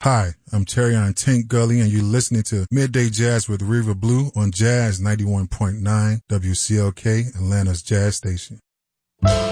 Hi, I'm Terry on Tank Gully, and you're listening to Midday Jazz with Riva Blue on Jazz 91.9 WCLK, Atlanta's Jazz Station.